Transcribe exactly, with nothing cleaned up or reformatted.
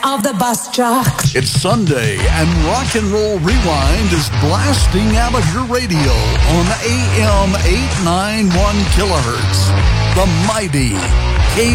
of the bus truck. It's Sunday, and Rock and Roll Rewind is blasting out of your radio on A M eight ninety-one kilohertz. The mighty